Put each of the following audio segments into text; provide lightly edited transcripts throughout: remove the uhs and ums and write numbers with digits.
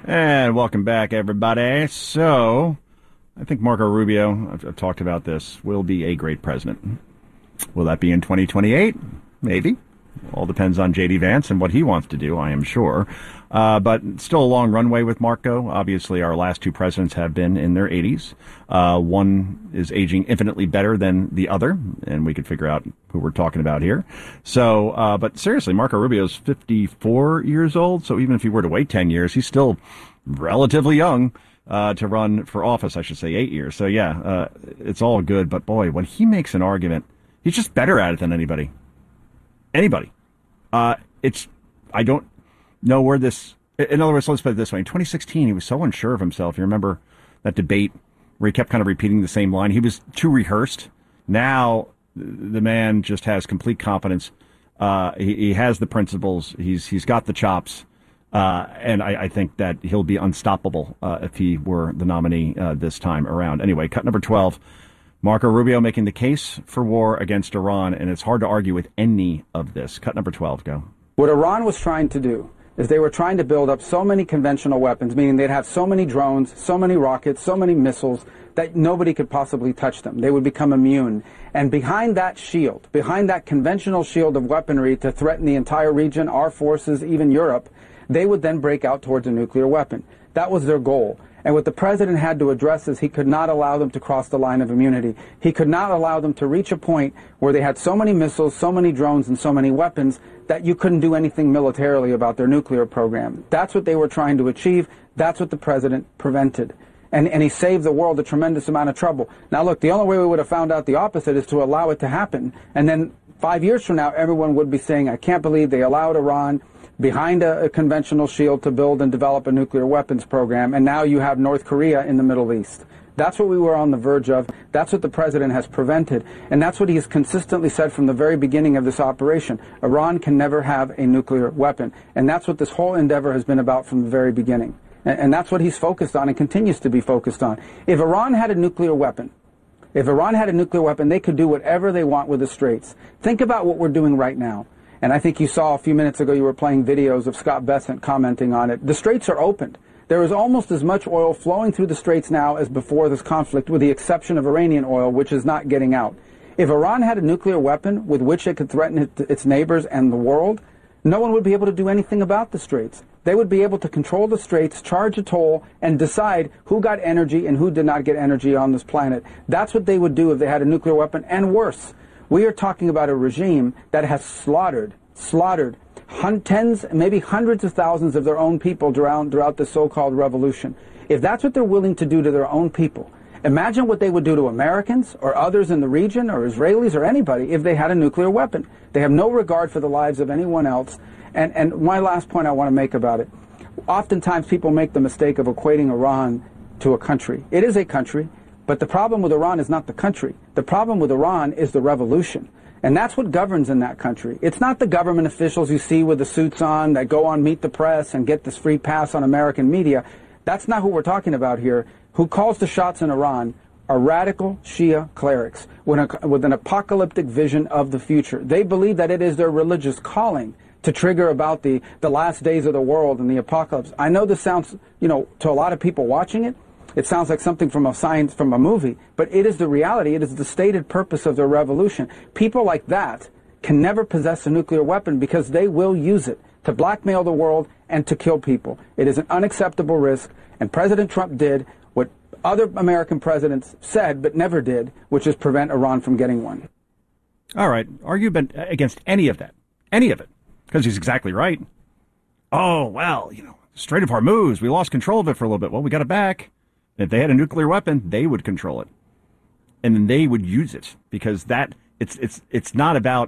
And welcome back, everybody. So, I think Marco Rubio, I've talked about this, will be a great president. Will that be in 2028? Maybe. All depends on J.D. Vance and what he wants to do, I am sure. But still a long runway with Marco. Obviously, our last two presidents have been in their 80s. One is aging infinitely better than the other, and we could figure out who we're talking about here. So, but seriously, Marco Rubio is 54 years old, so even if he were to wait 10 years, he's still relatively young to run for office, I should say 8 years. So, yeah, it's all good. But, boy, when he makes an argument, he's just better at it than anybody. I don't know where this, in other words, let's put it this way. In 2016, he was so unsure of himself. You remember that debate where he kept kind of repeating the same line? He was too rehearsed. Now, the man just has complete confidence. He has the principles. He's got the chops. And I think that he'll be unstoppable if he were the nominee this time around. Anyway, cut number 12. Marco Rubio making the case for war against Iran, and it's hard to argue with any of this. Cut number 12, go. What Iran was trying to do is they were trying to build up so many conventional weapons, meaning they'd have so many drones, so many rockets, so many missiles, that nobody could possibly touch them. They would become immune. And behind that shield, behind that conventional shield of weaponry to threaten the entire region, our forces, even Europe, they would then break out towards a nuclear weapon. That was their goal. And what the president had to address is he could not allow them to cross the line of immunity. He could not allow them to reach a point where they had so many missiles, so many drones, and so many weapons that you couldn't do anything militarily about their nuclear program. That's what they were trying to achieve. That's what the president prevented. And he saved the world a tremendous amount of trouble. Now, look, the only way we would have found out the opposite is to allow it to happen. And then 5 years from now, everyone would be saying, I can't believe they allowed Iran behind a conventional shield to build and develop a nuclear weapons program, and now you have North Korea in the Middle East. That's what we were on the verge of. That's what the president has prevented, and that's what he has consistently said from the very beginning of this operation. Iran can never have a nuclear weapon, and that's what this whole endeavor has been about from the very beginning. And that's what he's focused on and continues to be focused on. If Iran had a nuclear weapon, they could do whatever they want with the Straits. Think about what we're doing right now. And I think you saw a few minutes ago you were playing videos of Scott Bessent commenting on it. The Straits are opened. There is almost as much oil flowing through the Straits now as before this conflict, with the exception of Iranian oil, which is not getting out. If Iran had a nuclear weapon with which it could threaten its neighbors and the world, no one would be able to do anything about the Straits. They would be able to control the Straits, charge a toll, and decide who got energy and who did not get energy on this planet. That's what they would do if they had a nuclear weapon, and worse. We are talking about a regime that has slaughtered tens, maybe hundreds of thousands of their own people throughout the so-called revolution. If that's what they're willing to do to their own people, imagine what they would do to Americans or others in the region or Israelis or anybody if they had a nuclear weapon. They have no regard for the lives of anyone else. And my last point I want to make about it, oftentimes people make the mistake of equating Iran to a country. It is a country. But the problem with Iran is not the country. The problem with Iran is the revolution. And that's what governs in that country. It's not the government officials you see with the suits on that go on Meet the Press and get this free pass on American media. That's not who we're talking about here. Who calls the shots in Iran are radical Shia clerics with an apocalyptic vision of the future. They believe that it is their religious calling to trigger about the last days of the world and the apocalypse. I know this sounds, to a lot of people watching it, it sounds like something from a movie, but it is the reality. It is the stated purpose of their revolution. People like that can never possess a nuclear weapon because they will use it to blackmail the world and to kill people. It is an unacceptable risk, and President Trump did what other American presidents said but never did, which is prevent Iran from getting one. All right. Argument against any of it, because he's exactly right. Oh, well, Strait of Hormuz, we lost control of it for a little bit. Well, we got it back. If they had a nuclear weapon, they would control it, and then they would use it, because it's not about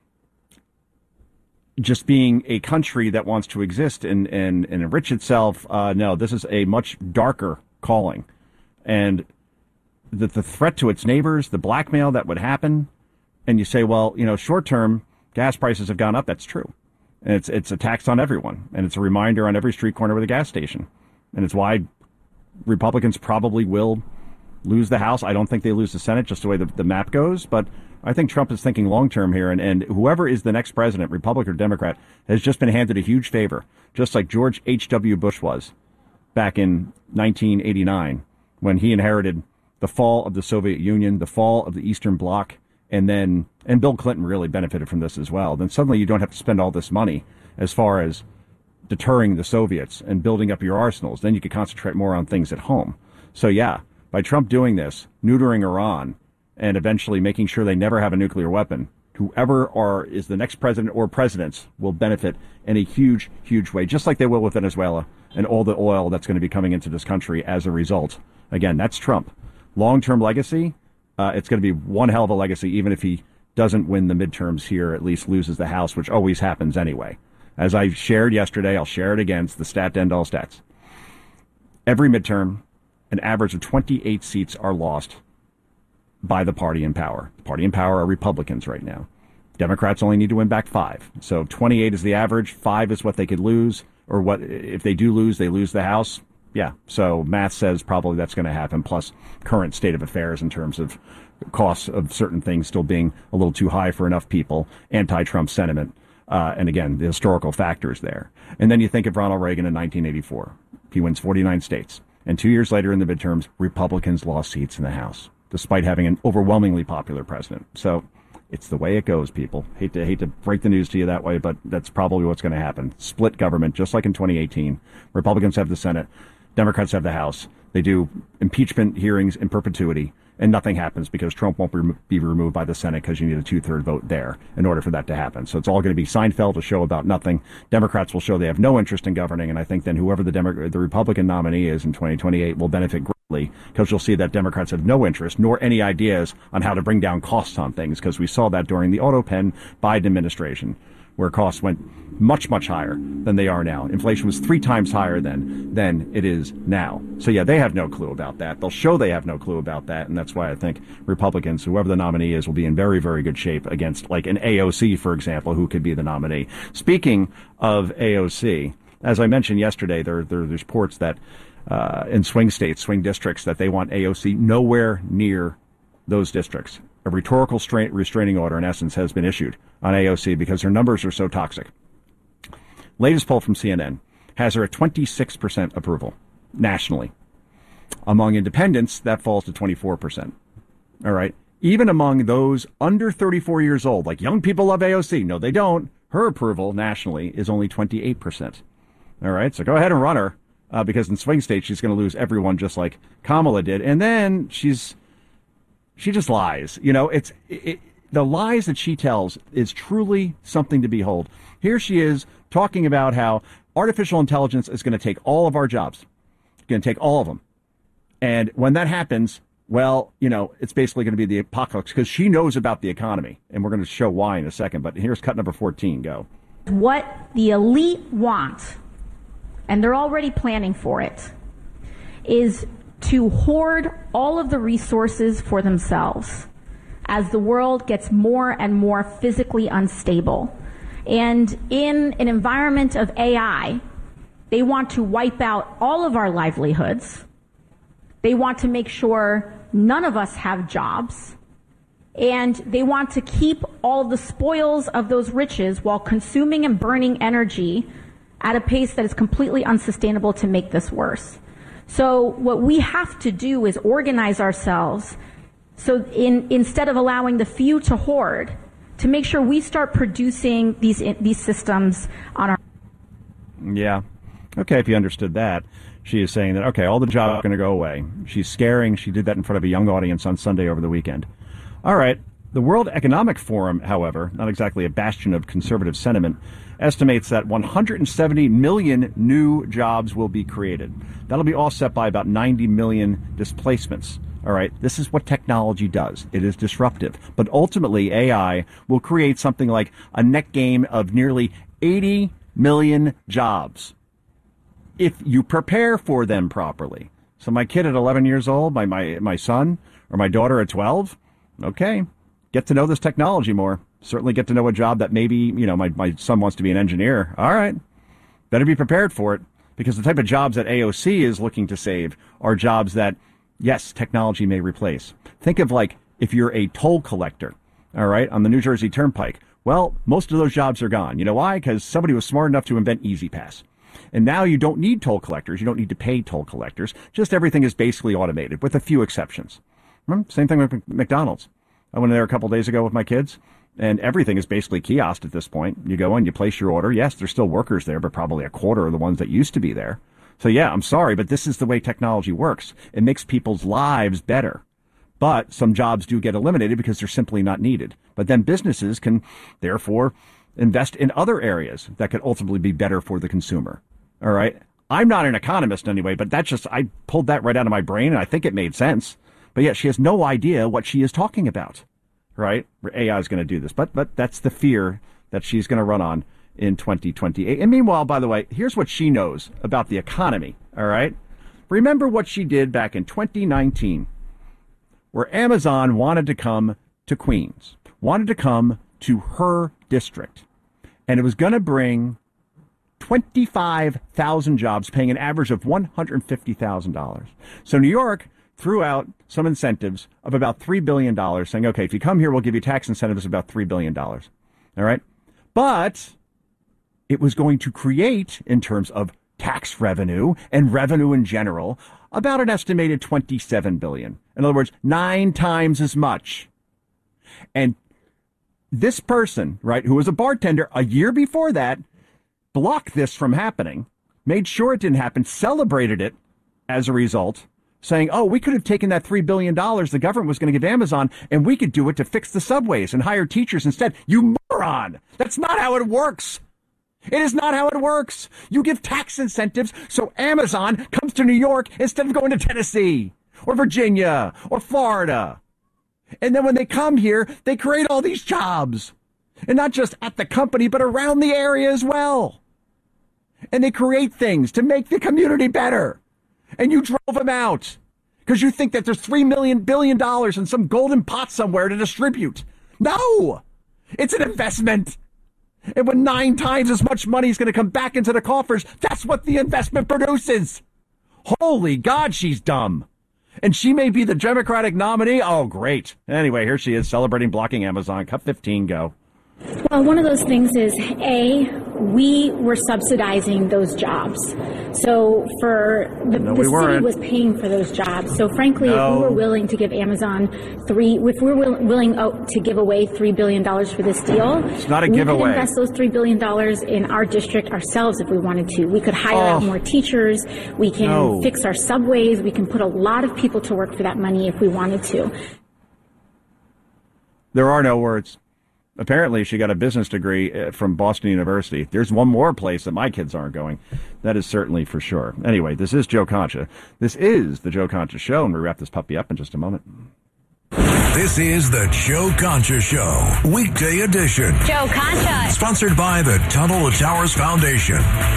just being a country that wants to exist and enrich itself. No, this is a much darker calling, and the threat to its neighbors, the blackmail that would happen. And you say, well, short term gas prices have gone up. That's true, and it's a tax on everyone, and it's a reminder on every street corner with a gas station, and it's why Republicans probably will lose the House. I don't think they lose the Senate, just the way the map goes. But I think Trump is thinking long term here. And whoever is the next president, Republican or Democrat, has just been handed a huge favor, just like George H.W. Bush was. back in 1989 when he inherited the fall of the Soviet Union, the fall of the Eastern Bloc, and Bill Clinton really benefited from this as well. Then suddenly you don't have to spend all this money as far as deterring the Soviets and building up your arsenals. Then you could concentrate more on things at home. So yeah, by Trump doing this, neutering Iran, and eventually making sure they never have a nuclear weapon, whoever is the next president or presidents will benefit in a huge, huge way, just like they will with Venezuela and all the oil that's going to be coming into this country as a result. Again, that's Trump. Long-term legacy, it's going to be one hell of a legacy, even if he doesn't win the midterms here, at least loses the House, which always happens anyway. As I shared yesterday, I'll share it again. It's the stat to end all stats. Every midterm, an average of 28 seats are lost by the party in power. The party in power are Republicans right now. Democrats only need to win back 5. So 28 is the average. 5 is what they could lose, or what if they do lose, they lose the House. Yeah, so math says probably that's going to happen, plus current state of affairs in terms of costs of certain things still being a little too high for enough people, anti-Trump sentiment, and again, the historical factors there. And then you think of Ronald Reagan in 1984. He wins 49 states. And 2 years later in the midterms, Republicans lost seats in the House, despite having an overwhelmingly popular president. So it's the way it goes, people. Hate to break the news to you that way, but that's probably what's going to happen. Split government, just like in 2018. Republicans have the Senate. Democrats have the House. They do impeachment hearings in perpetuity, and nothing happens because Trump won't be removed by the Senate because you need a 2/3 vote there in order for that to happen. So it's all going to be Seinfeld, a show about nothing. Democrats will show they have no interest in governing, and I think then whoever the Republican nominee is in 2028 will benefit greatly because you'll see that Democrats have no interest nor any ideas on how to bring down costs on things, because we saw that during the AutoPen Biden administration, where costs went much, much higher than they are now. Inflation was 3 times higher than it is now. So yeah, they have no clue about that. They'll show they have no clue about that, and that's why I think Republicans, whoever the nominee is, will be in very, very good shape against like an AOC, for example, who could be the nominee. Speaking of AOC, as I mentioned yesterday, there's reports that in swing states, swing districts, that they want AOC nowhere near those districts. A rhetorical restraining order, in essence, has been issued on AOC because her numbers are so toxic. Latest poll from CNN has her at 26% approval nationally. Among independents, that falls to 24%. All right. Even among those under 34 years old, like young people love AOC. No, they don't. Her approval nationally is only 28%. All right. So go ahead and run her because in swing states, she's going to lose everyone just like Kamala did. And then she just lies. You know, the lies that she tells is truly something to behold. Here she is talking about how artificial intelligence is going to take all of our jobs. It's going to take all of them. And when that happens, well, you know, it's basically going to be the apocalypse because she knows about the economy. And we're going to show why in a second. But here's cut number 14. Go. What the elite want, and they're already planning for it, is to hoard all of the resources for themselves as the world gets more and more physically unstable. And in an environment of AI, they want to wipe out all of our livelihoods. They want to make sure none of us have jobs. And they want to keep all the spoils of those riches while consuming and burning energy at a pace that is completely unsustainable to make this worse. So what we have to do is organize ourselves so instead of allowing the few to hoard, to make sure we start producing these systems on our... Yeah. Okay, if you understood that. She is saying that, okay, all the jobs are going to go away. She's scaring. She did that in front of a young audience on Sunday over the weekend. All right. The World Economic Forum, however, not exactly a bastion of conservative sentiment, estimates that 170 million new jobs will be created. That'll be offset by about 90 million displacements. All right, this is what technology does. It is disruptive. But ultimately, AI will create something like a net gain of nearly 80 million jobs if you prepare for them properly. So my kid at 11 years old, my son, or my daughter at 12, okay, get to know this technology more. Certainly get to know a job that maybe, you know, my son wants to be an engineer. All right, better be prepared for it, because the type of jobs that AOC is looking to save are jobs that, yes, technology may replace. Think of like if you're a toll collector, all right, on the New Jersey Turnpike. Well, most of those jobs are gone. You know why? Because somebody was smart enough to invent Easy Pass. And now you don't need toll collectors. You don't need to pay toll collectors. Just everything is basically automated with a few exceptions. Same thing with McDonald's. I went in there a couple days ago with my kids, and everything is basically kiosk at this point. You go in, you place your order. Yes, there's still workers there, but probably a quarter of the ones that used to be there. So yeah, I'm sorry, but this is the way technology works. It makes people's lives better. But some jobs do get eliminated because they're simply not needed. But then businesses can, therefore, invest in other areas that could ultimately be better for the consumer. All right? I'm not an economist anyway, but I pulled that right out of my brain, and I think it made sense. But yet she has no idea what she is talking about, right? AI is going to do this. But that's the fear that she's going to run on in 2028. And meanwhile, by the way, here's what she knows about the economy, all right? Remember what she did back in 2019, where Amazon wanted to come to Queens, wanted to come to her district, and it was going to bring 25,000 jobs, paying an average of $150,000. So New York threw out some incentives of about $3 billion, saying, okay, if you come here, we'll give you tax incentives of about $3 billion. All right? But it was going to create, in terms of tax revenue and revenue in general, about an estimated $27 billion. In other words, 9 times as much. And this person, right, who was a bartender a year before that, blocked this from happening, made sure it didn't happen, celebrated it as a result, saying, oh, we could have taken that $3 billion the government was going to give Amazon, and we could do it to fix the subways and hire teachers instead. You moron! That's not how it works. It is not how it works. You give tax incentives so Amazon comes to New York instead of going to Tennessee or Virginia or Florida. And then when they come here, they create all these jobs. And not just at the company, but around the area as well. And they create things to make the community better. And you drove them out because you think that there's $3 billion in some golden pot somewhere to distribute. No, it's an investment. And when 9 times as much money is going to come back into the coffers, that's what the investment produces. Holy God, she's dumb. And she may be the Democratic nominee. Oh, great. Anyway, here she is celebrating blocking Amazon. Cut 15, go. Well, one of those things is, A, we were subsidizing those jobs. So for the city was paying for those jobs. So frankly, if we were willing to give Amazon willing to give away $3 billion for this deal, it's not a giveaway. We could invest those $3 billion in our district ourselves if we wanted to. We could hire out more teachers. We can fix our subways. We can put a lot of people to work for that money if we wanted to. There are no words. Apparently, she got a business degree from Boston University. There's one more place that my kids aren't going. That is certainly for sure. Anyway, this is Joe Concha. This is the Joe Concha Show, and we wrap this puppy up in just a moment. This is the Joe Concha Show, weekday edition. Joe Concha. Sponsored by the Tunnel to Towers Foundation.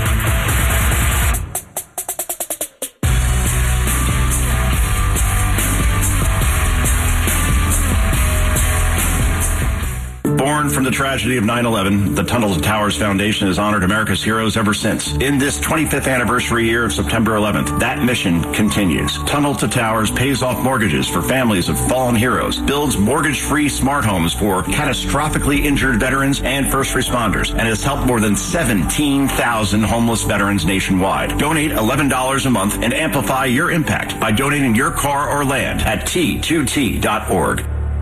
Born from the tragedy of 9/11, the Tunnel to Towers Foundation has honored America's heroes ever since. In this 25th anniversary year of September 11th, that mission continues. Tunnel to Towers pays off mortgages for families of fallen heroes, builds mortgage-free smart homes for catastrophically injured veterans and first responders, and has helped more than 17,000 homeless veterans nationwide. Donate $11 a month and amplify your impact by donating your car or land at T2T.org.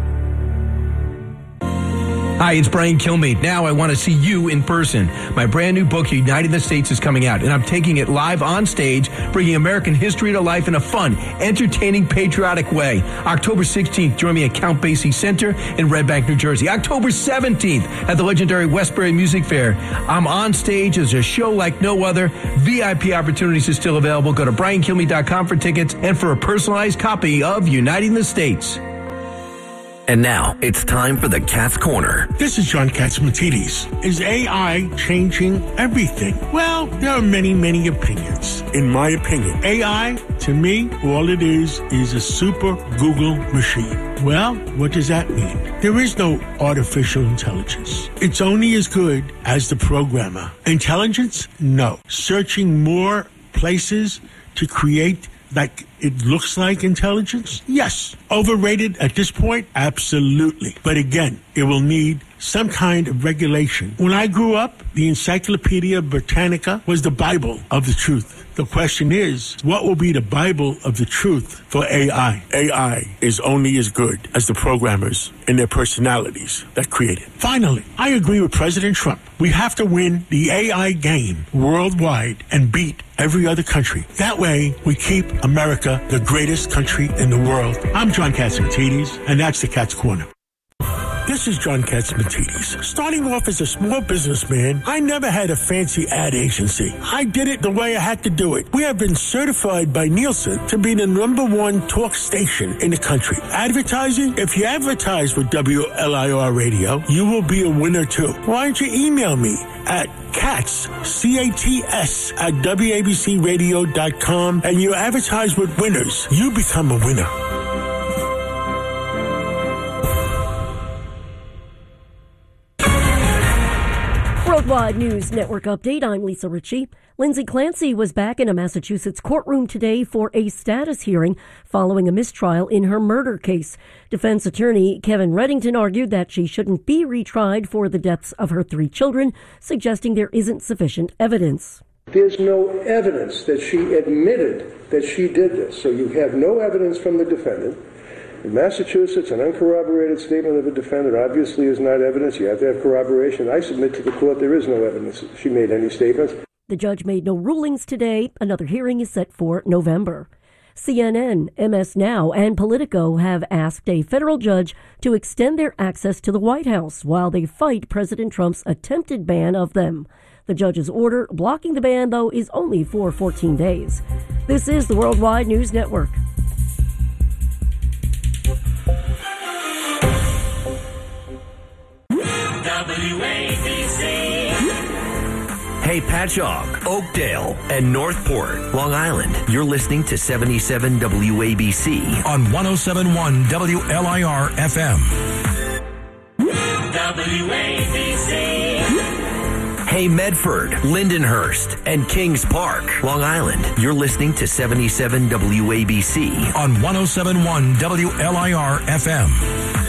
Hi, it's Brian Kilmeade. Now I want to see you in person. My brand new book, Uniting the States, is coming out, and I'm taking it live on stage, bringing American history to life in a fun, entertaining, patriotic way. October 16th, join me at Count Basie Center in Red Bank, New Jersey. October 17th at the legendary Westbury Music Fair. I'm on stage as a show like no other. VIP opportunities are still available. Go to BrianKilmeade.com for tickets and for a personalized copy of Uniting the States. And now, it's time for the Cat's Corner. This is John Catsimatidis. Is AI changing everything? Well, there are many, many opinions. In my opinion, AI, to me, all it is a super Google machine. Well, what does that mean? There is no artificial intelligence. It's only as good as the programmer. Intelligence? No. Searching more places to create like it looks like intelligence? Yes. Overrated at this point? Absolutely. But again, it will need some kind of regulation. When I grew up, the Encyclopedia Britannica was the Bible of the truth. The question is, what will be the Bible of the truth for AI? AI is only as good as the programmers and their personalities that create it. Finally, I agree with President Trump. We have to win the AI game worldwide and beat every other country. That way, we keep America the greatest country in the world. I'm John Catsimatidis, and that's the Cat's Corner. This is John Catsimatidis. Starting off as a small businessman, I never had a fancy ad agency. I did it the way I had to do it. We have been certified by Nielsen to be the #1 talk station in the country. Advertising? If you advertise with WLIR Radio, you will be a winner too. Why don't you email me at CATS, C-A-T-S, at WABCRadio.com, and you advertise with winners. You become a winner. Worldwide News Network update. I'm Lisa Ritchie. Lindsay Clancy was back in a Massachusetts courtroom today for a status hearing following a mistrial in her murder case. Defense attorney Kevin Reddington argued that she shouldn't be retried for the deaths of her 3 children, suggesting there isn't sufficient evidence. There's no evidence that she admitted that she did this. So you have no evidence from the defendant. In Massachusetts, an uncorroborated statement of a defendant obviously is not evidence. You have to have corroboration. I submit to the court there is no evidence that she made any statements. The judge made no rulings today. Another hearing is set for November. CNN, MS Now, and Politico have asked a federal judge to extend their access to the White House while they fight President Trump's attempted ban of them. The judge's order blocking the ban, though, is only for 14 days. This is the Worldwide News Network. WABC. Hey, Patchogue, Oakdale, and Northport, Long Island. You're listening to 77 WABC on 107.1 WLIR FM. WABC. Hey, Medford, Lindenhurst, and Kings Park, Long Island. You're listening to 77 WABC on 107.1 WLIR FM.